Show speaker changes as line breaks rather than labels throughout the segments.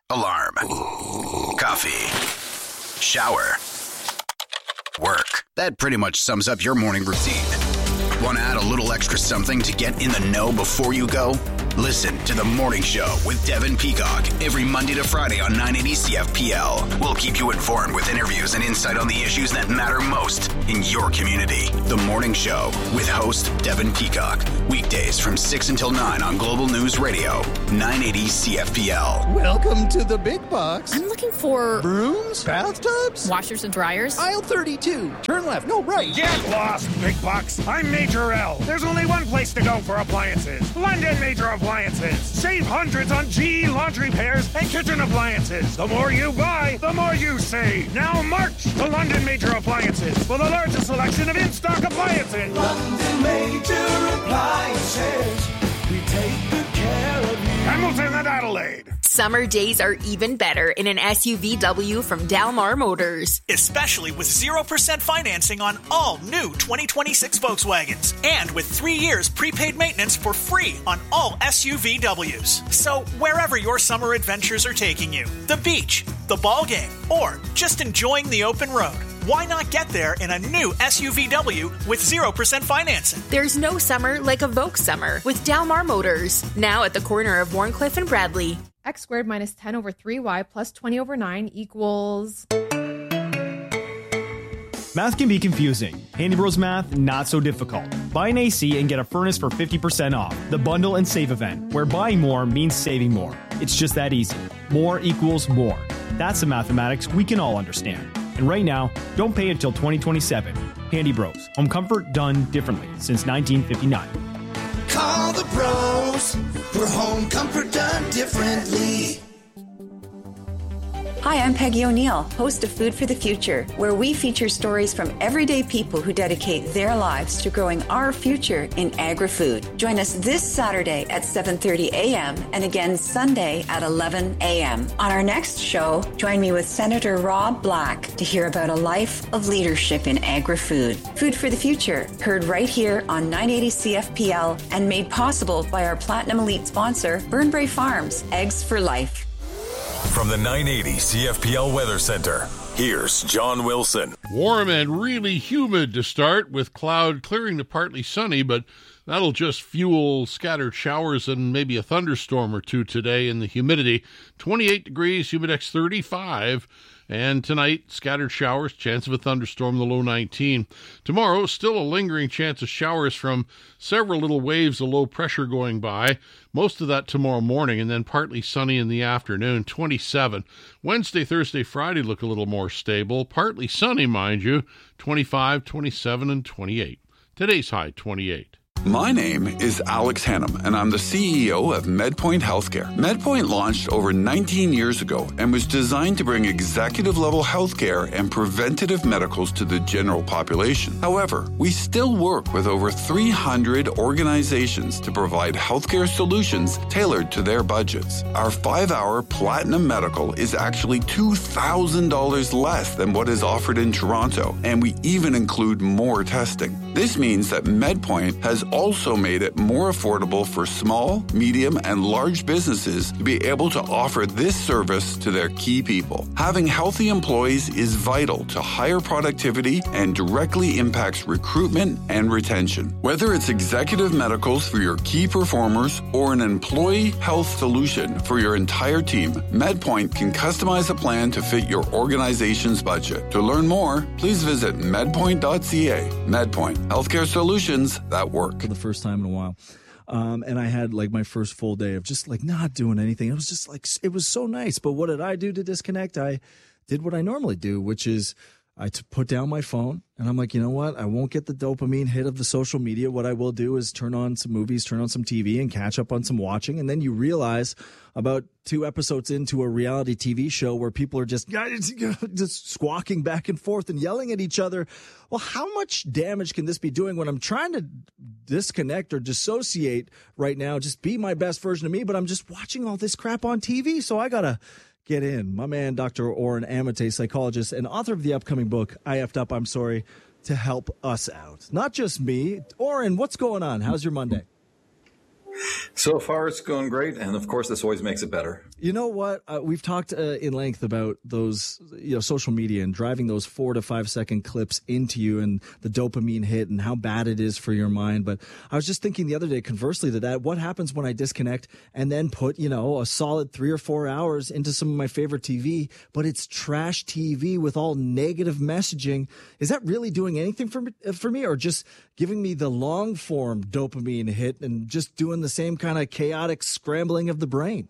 Alarm. Coffee. Shower. Work. That pretty much sums up your morning routine. Want to add a little extra something to get in the know before you go? Listen to The Morning Show with Devin Peacock every Monday to Friday on 980 CFPL. We'll keep you informed with interviews and insight on the issues that matter most in your community. The Morning Show with host Devin Peacock. Weekdays from 6 until 9 on Global News Radio, 980 CFPL.
Welcome to the big box.
I'm looking for
brooms, bathtubs,
washers and dryers.
Aisle 32. Turn left. No, right.
Get lost, big box. I'm Major L. There's only one place to go for appliances. London Major Appliances. Save hundreds on GE laundry pairs and kitchen appliances. The more you buy, the more you save. Now march to London Major Appliances for the largest selection of in-stock appliances.
London Major Appliances. We take good care of you.
Hamilton and Adelaide.
Summer days are even better in an SUVW from Dalmar Motors.
Especially with 0% financing on all new 2026 Volkswagens. And with 3 years prepaid maintenance for free on all SUVWs. So wherever your summer adventures are taking you, the beach, the ball game, or just enjoying the open road, why not get there in a new SUVW with 0% financing?
There's no summer like a Volks summer with Dalmar Motors. Now at the corner of Warncliffe and Bradley.
X squared minus 10 over 3y plus 20 over 9 equals...
Math can be confusing. Handy Bros Math, not so difficult. Buy an AC and get a furnace for 50% off. The Bundle and Save event, where buying more means saving more. It's just that easy. More equals more. That's the mathematics we can all understand. And right now, don't pay until 2027. Handy Bros. Home comfort done differently since 1959.
Call the pros for home comfort done differently.
Hi, I'm Peggy O'Neill, host of Food for the Future, where we feature stories from everyday people who dedicate their lives to growing our future in agri-food. Join us this Saturday at 7:30 a.m. and again Sunday at 11 a.m. On our next show, join me with Senator Rob Black to hear about a life of leadership in agri-food. Food for the Future, heard right here on 980 CFPL and made possible by our Platinum Elite sponsor, Burnbrae Farms, Eggs for Life.
From the 980 CFPL Weather Center, here's John Wilson.
Warm and really humid to start, with cloud clearing to partly sunny, but that'll just fuel scattered showers and maybe a thunderstorm or two today in the humidity. 28 degrees, humidex 35. And tonight, scattered showers, chance of a thunderstorm, the low 19. Tomorrow, still a lingering chance of showers from several little waves of low pressure going by. Most of that tomorrow morning, and then partly sunny in the afternoon, 27. Wednesday, Thursday, Friday look a little more stable. Partly sunny, mind you, 25, 27, and 28. Today's high, 28.
My name is Alex Hannum, and I'm the CEO of MedPoint Healthcare. MedPoint launched over 19 years ago and was designed to bring executive-level healthcare and preventative medicals to the general population. However, we still work with over 300 organizations to provide healthcare solutions tailored to their budgets. Our 5-hour Platinum Medical is actually $2,000 less than what is offered in Toronto, and we even include more testing. This means that MedPoint has also made it more affordable for small, medium, and large businesses to be able to offer this service to their key people. Having healthy employees is vital to higher productivity and directly impacts recruitment and retention. Whether it's executive medicals for your key performers or an employee health solution for your entire team, MedPoint can customize a plan to fit your organization's budget. To learn more, please visit medpoint.ca. MedPoint, healthcare solutions that work.
For the first time in a while. And I had like my first full day of just like not doing anything. It was just like, it was so nice. But what did I do to disconnect? I did what I normally do, which is I put down my phone and I'm like, you know what? I won't get the dopamine hit of the social media. What I will do is turn on some movies, turn on some TV and catch up on some watching. And then you realize about 2 episodes into a reality TV show where people are just squawking back and forth and yelling at each other. Well, how much damage can this be doing when I'm trying to disconnect or dissociate right now? Just be my best version of me, but I'm just watching all this crap on TV. So I got to get in. My man, Dr. Oren Amate, psychologist and author of the upcoming book, I Effed Up, I'm Sorry, to help us out. Not just me. Oren, what's going on? How's your Monday?
So far, it's going great, and of course, this always makes it better.
You know what? We've talked in length about those, social media and driving those 4 to 5 second clips into you and the dopamine hit and how bad it is for your mind. But I was just thinking the other day, conversely to that, what happens when I disconnect and then put, a solid 3 or 4 hours into some of my favorite TV, but it's trash TV with all negative messaging? Is that really doing anything for me, or just giving me the long form dopamine hit and just doing the same kind of chaotic scrambling of the brain?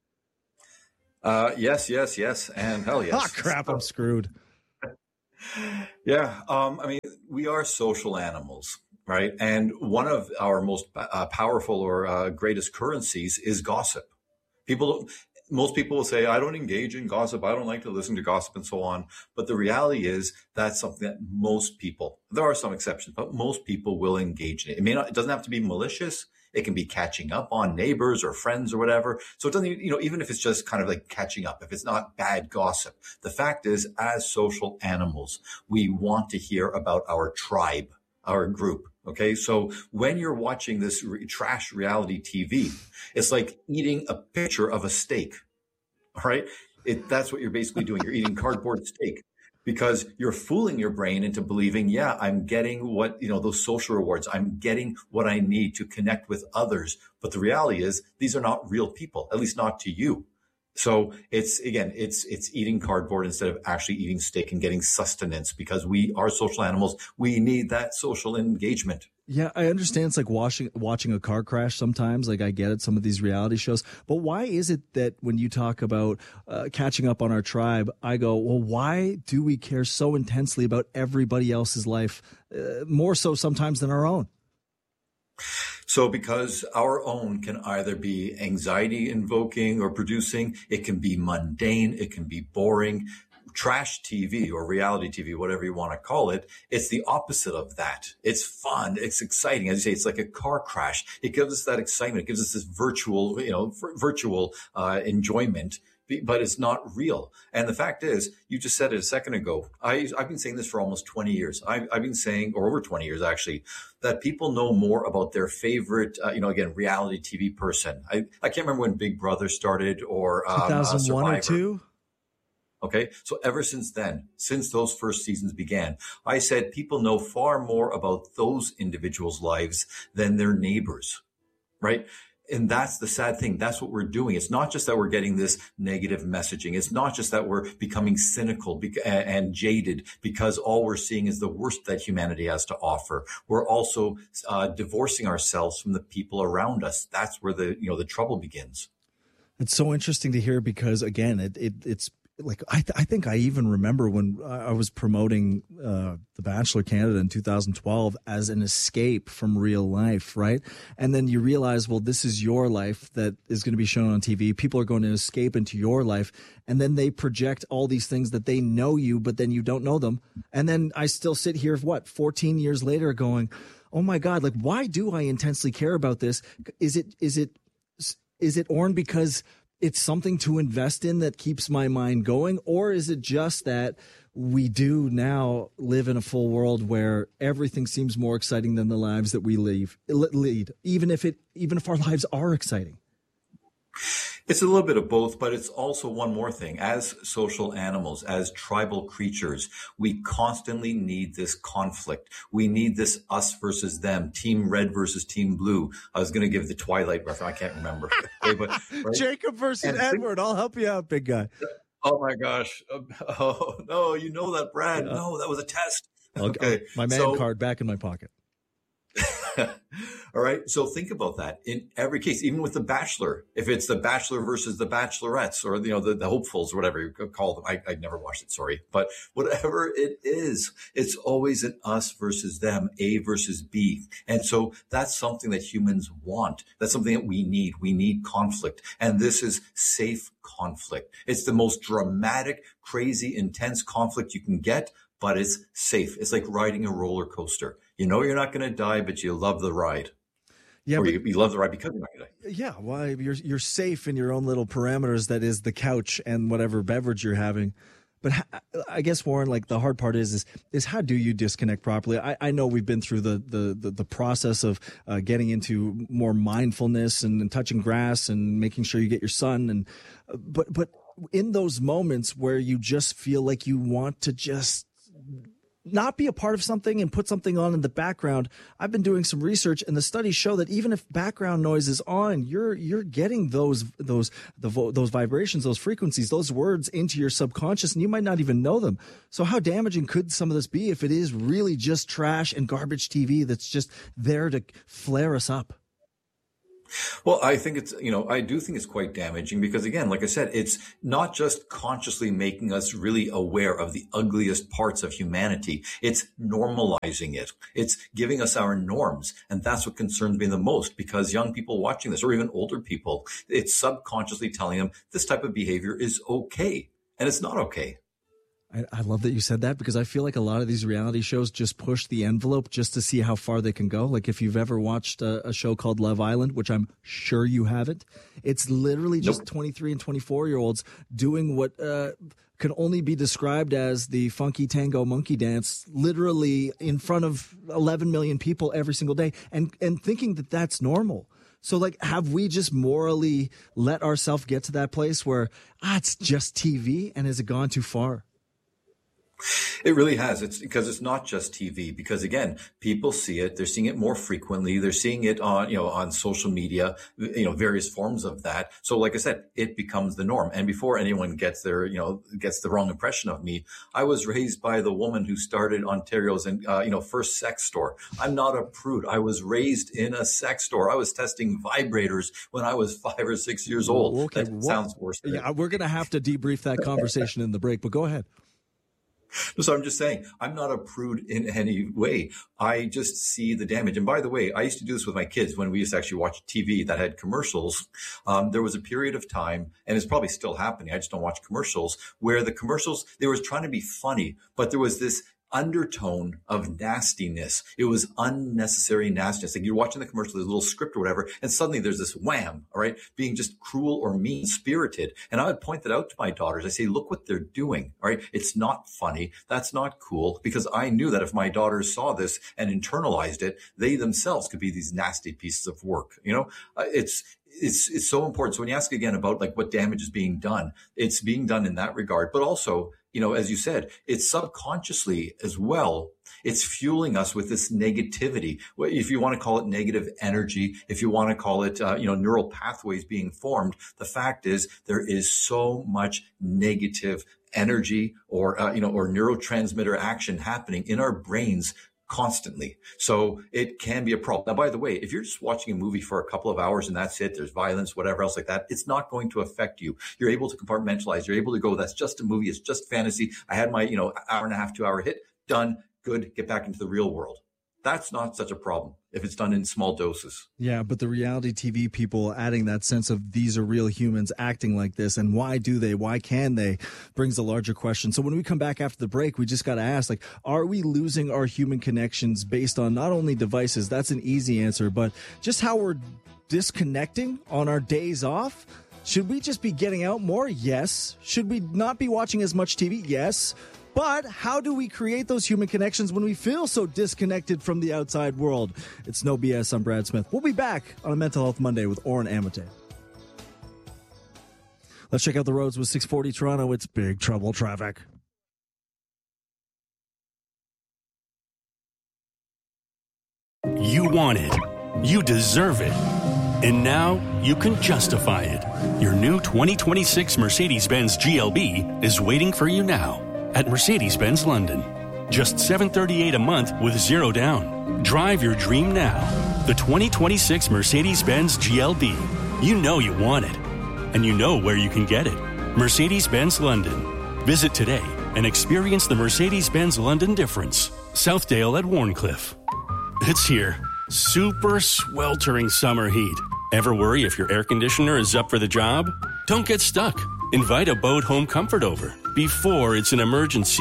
Yes, and hell yes.
Oh, crap, I'm screwed.
Yeah, we are social animals, right? And one of our most powerful or greatest currencies is gossip. Most people will say, I don't engage in gossip. I don't like to listen to gossip and so on. But the reality is that's something that most people, there are some exceptions, but most people will engage in it. It doesn't have to be malicious. It can be catching up on neighbors or friends or whatever. So it doesn't, even if it's just kind of like catching up, if it's not bad gossip. The fact is, as social animals, we want to hear about our tribe, our group. Okay, so when you're watching this trash reality TV, it's like eating a picture of a steak. All right, that's what you're basically doing. You're eating cardboard steak because you're fooling your brain into believing, yeah, I'm getting what, those social rewards. I'm getting what I need to connect with others. But the reality is, these are not real people, at least not to you. So it's eating cardboard instead of actually eating steak and getting sustenance, because we are social animals. We need that social engagement.
Yeah, I understand. It's like watching a car crash sometimes. Like, I get it, some of these reality shows. But why is it that when you talk about catching up on our tribe, I go, well, why do we care so intensely about everybody else's life, more so sometimes than our own?
So because our own can either be anxiety invoking or producing, it can be mundane, it can be boring. Trash TV or reality TV, whatever you want to call it, it's the opposite of that. It's fun. It's exciting. As you say, it's like a car crash. It gives us that excitement. It gives us this virtual enjoyment, but it's not real. And the fact is, you just said it a second ago. I've been saying this for almost 20 years. I've been saying, or over 20 years actually, that people know more about their favorite, reality TV person. I can't remember when Big Brother started or
2001
Survivor.
or 2.
Okay. So ever since then, since those first seasons began, I said people know far more about those individuals' lives than their neighbors, right? And that's the sad thing. That's what we're doing. It's not just that we're getting this negative messaging. It's not just that we're becoming cynical and jaded because all we're seeing is the worst that humanity has to offer. We're also divorcing ourselves from the people around us. That's where the trouble begins.
It's so interesting to hear because, again, it's like I think I even remember when I was promoting The Bachelor Canada in 2012 as an escape from real life, right? And then you realize, well, this is your life that is going to be shown on TV. People are going to escape into your life, and then they project all these things that they know you, but then you don't know them. And then I still sit here, 14 years later going, oh my God, like, why do I intensely care about this? Is it Orrin because it's something to invest in that keeps my mind going? Or is it just that we do now live in a full world where everything seems more exciting than the lives that we lead, even if our lives are exciting?
It's a little bit of both, but it's also one more thing. As social animals, as tribal creatures, we constantly need this conflict. We need this us versus them, team red versus team blue. I was going to give the Twilight reference. I can't remember. Okay, but, right?
Jacob versus Edward. I'll help you out, big guy.
Oh, my gosh. Oh, no, you know that, Brad. No, that was a test.
Okay. My man card back in my pocket.
All right. So think about that in every case, even with The Bachelor, if it's The Bachelor versus The Bachelorettes or, the hopefuls or whatever you could call them. I never watched it. Sorry. But whatever it is, it's always an us versus them, A versus B. And so that's something that humans want. That's something that we need. We need conflict. And this is safe conflict. It's the most dramatic, crazy, intense conflict you can get, but it's safe. It's like riding a roller coaster. You know you're not going to die, but you love the ride. Yeah, or you love the ride because you're not going to die.
Yeah, well, you're safe in your own little parameters. That is the couch and whatever beverage you're having. But I guess, Warren, like the hard part is how do you disconnect properly? I know we've been through the process of getting into more mindfulness and touching grass and making sure you get your sun, but in those moments where you just feel like you want to just not be a part of something and put something on in the background. I've been doing some research, and the studies show that even if background noise is on, you're getting those vibrations, those frequencies, those words into your subconscious, and you might not even know them. So how damaging could some of this be if it is really just trash and garbage TV that's just there to flare us up?
Well, I think I do think it's quite damaging because, again, like I said, it's not just consciously making us really aware of the ugliest parts of humanity. It's normalizing it. It's giving us our norms. And that's what concerns me the most, because young people watching this, or even older people, it's subconsciously telling them this type of behavior is okay. And it's not okay.
I love that you said that, because I feel like a lot of these reality shows just push the envelope just to see how far they can go. Like if you've ever watched a show called Love Island, which I'm sure you haven't, it's literally just 23 and 24-year-olds doing what can only be described as the funky tango monkey dance, literally in front of 11 million people every single day, and thinking that that's normal. So, like, have we just morally let ourselves get to that place where, it's just TV, and has it gone too far?
It really has. It's because it's not just TV, because again, people see it. They're seeing it more frequently. They're seeing it on social media, various forms of that. So like I said, it becomes the norm. And before anyone gets the wrong impression of me, I was raised by the woman who started Ontario's first sex store. I'm not a prude. I was raised in a sex store. I was testing vibrators when I was 5 or 6 years old.
Okay,
that sounds worse.
Yeah, we're going to have to debrief that conversation in the break, but go ahead.
So I'm just saying, I'm not a prude in any way. I just see the damage. And by the way, I used to do this with my kids when we used to actually watch TV that had commercials. There was a period of time, and it's probably still happening, I just don't watch commercials, where the commercials, they were trying to be funny, but there was this undertone of nastiness. It was unnecessary nastiness. Like you're watching the commercial, there's a little script or whatever, and suddenly there's this wham, all right, being just cruel or mean-spirited. And I would point that out to my daughters. I say, look what they're doing, all right? It's not funny. That's not cool, because I knew that if my daughters saw this and internalized it, they themselves could be these nasty pieces of work. It's so important. So when you ask again about like what damage is being done, it's being done in that regard, but also, as you said, it's subconsciously as well. It's fueling us with this negativity. If you want to call it negative energy, if you want to call it, neural pathways being formed, the fact is there is so much negative energy or neurotransmitter action happening in our brains constantly. So it can be a problem. Now, by the way, if you're just watching a movie for a couple of hours and that's it, there's violence, whatever else like that, it's not going to affect you. You're able to compartmentalize. You're able to go, that's just a movie. It's just fantasy. I had my, hour and a half, 2 hour hit, done, good, get back into the real world. That's not such a problem if it's done in small doses.
Yeah, but the reality TV people adding that sense of these are real humans acting like this, and why do they, why can they, brings a larger question. So when we come back after the break, we just got to ask, are we losing our human connections based on not only devices? That's an easy answer, but just how we're disconnecting on our days off? Should we just be getting out more? Yes. Should we not be watching as much TV? Yes. But how do we create those human connections when we feel so disconnected from the outside world? It's No BS. I'm Brad Smith. We'll be back on a Mental Health Monday with Oren Amate. Let's check out the roads with 640 Toronto. It's big trouble traffic.
You want it. You deserve it. And now you can justify it. Your new 2026 Mercedes-Benz GLB is waiting for you now at Mercedes-Benz London. Just $738 a month with zero down. Drive your dream now. The 2026 Mercedes-Benz GLB. You know you want it. And you know where you can get it. Mercedes-Benz London. Visit today and experience the Mercedes-Benz London difference. Southdale at Warncliffe. It's here. Super sweltering summer heat. Ever worry if your air conditioner is up for the job? Don't get stuck. Invite a Bode Home Comfort over before it's an emergency.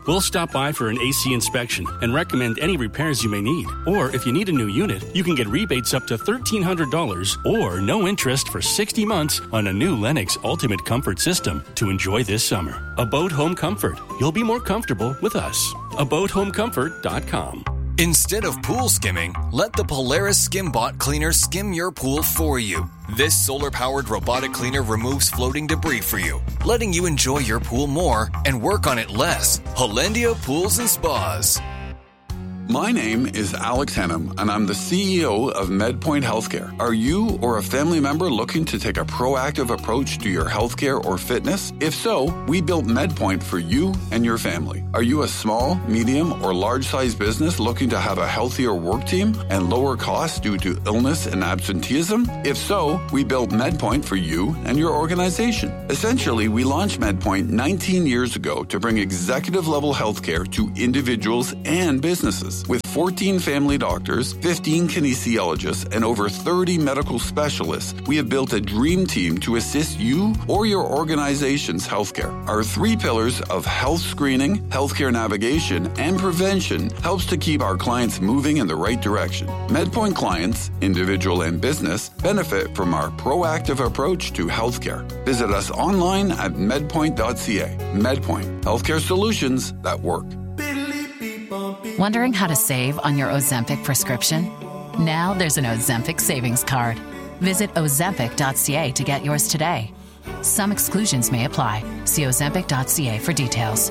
We'll stop by for an AC inspection and recommend any repairs you may need. Or if you need a new unit, you can get rebates up to $1,300 or no interest for 60 months on a new Lennox Ultimate Comfort system to enjoy this summer. Abode Home Comfort. You'll be more comfortable with us. AbodeHomeComfort.com.
Instead of pool skimming, let the Polaris SkimBot cleaner skim your pool for you. This solar-powered robotic cleaner removes floating debris for you, letting you enjoy your pool more and work on it less. Hollandia Pools and Spas.
My name is Alex Hannum, and I'm the CEO of MedPoint Healthcare. Are you or a family member looking to take a proactive approach to your healthcare or fitness? If so, we built MedPoint for you and your family. Are you a small, medium, or large-sized business looking to have a healthier work team and lower costs due to illness and absenteeism? If so, we built MedPoint for you and your organization. Essentially, we launched MedPoint 19 years ago to bring executive-level healthcare to individuals and businesses. With 14 family doctors, 15 kinesiologists, and over 30 medical specialists, we have built a dream team to assist you or your organization's healthcare. Our 3 pillars of health screening, healthcare navigation, and prevention helps to keep our clients moving in the right direction. MedPoint clients, individual and business, benefit from our proactive approach to healthcare. Visit us online at medpoint.ca. MedPoint, healthcare solutions that work.
Wondering how to save on your Ozempic prescription? Now there's an Ozempic savings card. Visit ozempic.ca to get yours today. Some exclusions may apply. See ozempic.ca for details.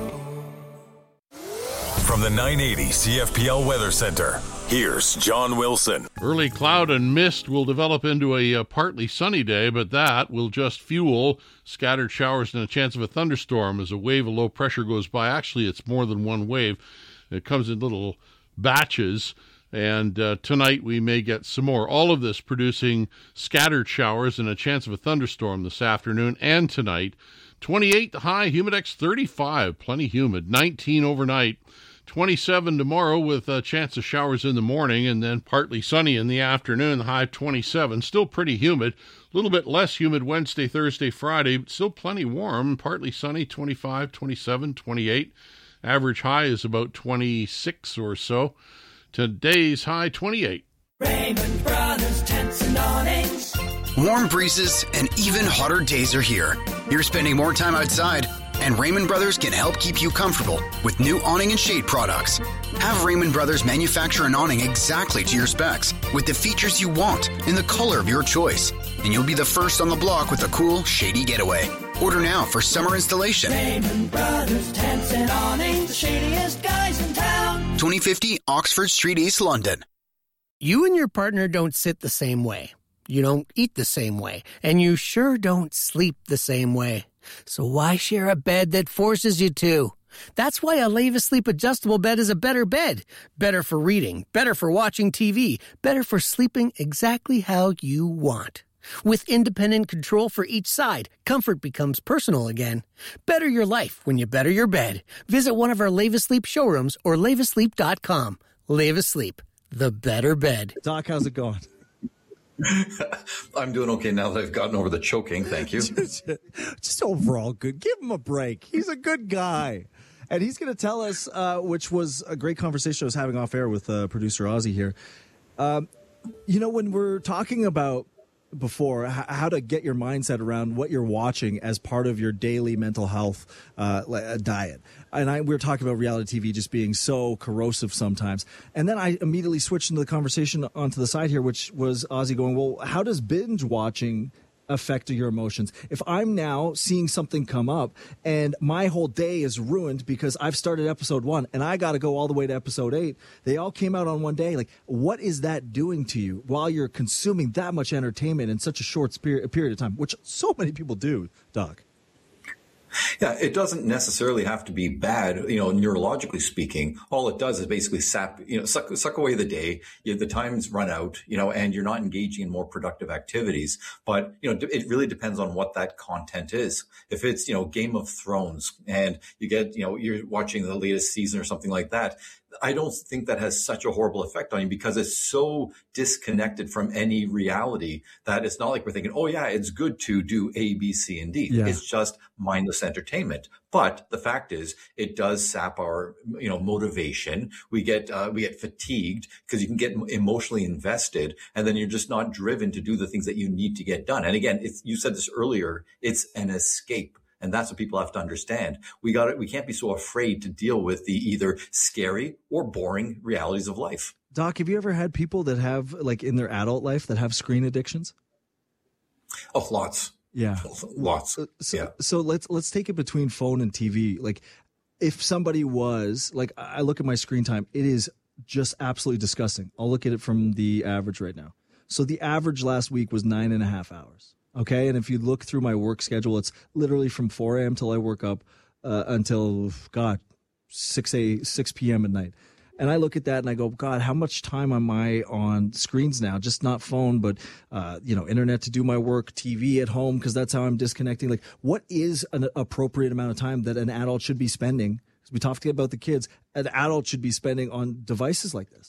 From the 980 CFPL Weather Center, here's John Wilson.
Early cloud and mist will develop into a partly sunny day, but that will just fuel scattered showers and a chance of a thunderstorm as a wave of low pressure goes by. Actually, it's more than one wave. It comes in little batches, and tonight we may get some more. All of this producing scattered showers and a chance of a thunderstorm this afternoon and tonight. 28 the high, humidex 35, plenty humid. 19 overnight, 27 tomorrow with a chance of showers in the morning and then partly sunny in the afternoon. The high 27, still pretty humid. A little bit less humid Wednesday, Thursday, Friday, but still plenty warm. Partly sunny, 25, 27, 28. Average high is about 26 or so. Today's high, 28.
Raymond Brothers Tents and Awnings.
Warm breezes and even hotter days are here. You're spending more time outside, and Raymond Brothers can help keep you comfortable with new awning and shade products. Have Raymond Brothers manufacture an awning exactly to your specs with the features you want in the color of your choice, and you'll be the first on the block with a cool, shady getaway. Order now for summer installation.
Raymond Brothers Tents and Awnings, the shadiest guys in town.
2050 Oxford Street, East London.
You and your partner don't sit the same way. You don't eat the same way. And you sure don't sleep the same way. So why share a bed that forces you to? That's why a Leva Sleep adjustable bed is a better bed. Better for reading, better for watching TV, better for sleeping exactly how you want. With independent control for each side, comfort becomes personal again. Better your life when you better your bed. Visit one of our Leva Sleep showrooms or levasleep.com. Leva Sleep, the better bed.
Doc, how's it going?
I'm doing okay now that I've gotten over the choking. Thank you.
Just overall good. Give him a break. He's a good guy. And he's going to tell us, which was a great conversation I was having off air with producer Ozzy here. When we're talking about before how to get your mindset around what you're watching as part of your daily mental health diet, and we were talking about reality TV just being so corrosive sometimes, and then I immediately switched into the conversation onto the side here, which was Ozzy going, well, how does binge watching affect your emotions? If I'm now seeing something come up and my whole day is ruined because I've started episode 1 and I got to go all the way to episode 8, they all came out on one day. Like, what is that doing to you while you're consuming that much entertainment in such a short period of time, which so many people do, Doc?
Yeah, it doesn't necessarily have to be bad. Neurologically speaking, all it does is basically suck away the day. The time's run out, and you're not engaging in more productive activities. But, it really depends on what that content is. If it's, Game of Thrones and you get, you're watching the latest season or something like that, I don't think that has such a horrible effect on you because it's so disconnected from any reality that it's not like we're thinking, oh yeah, it's good to do A, B, C, and D.
Yeah.
It's just mindless entertainment. But the fact is, it does sap our, motivation. We get fatigued because you can get emotionally invested, and then you're just not driven to do the things that you need to get done. And again, you said this earlier, it's an escape. And that's what people have to understand. We can't be so afraid to deal with the either scary or boring realities of life.
Doc, have you ever had people that have, like in their adult life, that have screen addictions?
Oh, lots.
Yeah.
Lots.
So let's take it between phone and TV. Like if somebody was like, I look at my screen time, it is just absolutely disgusting. I'll look at it from the average right now. So the average last week was 9.5 hours. Okay. And if you look through my work schedule, it's literally from 4 a.m. till I work up until 6 p.m. at night. And I look at that and I go, God, how much time am I on screens now? Just not phone, but, internet to do my work, TV at home, because that's how I'm disconnecting. Like, what is an appropriate amount of time that an adult should be spending? Because we talked about the kids. An adult should be spending on devices like this.